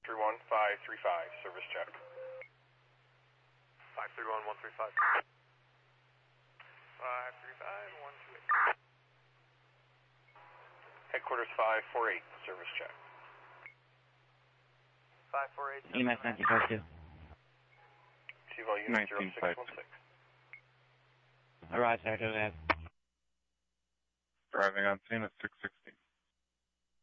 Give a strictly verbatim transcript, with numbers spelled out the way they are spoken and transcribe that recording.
three one five three five, service check. five three one one three five. five three five one two eight. Headquarters five four eight, service check. five four eight. E M S nineteen five two. T-Vol unit zero six one six. Alright, sir, go ahead. Driving on scene at six sixty.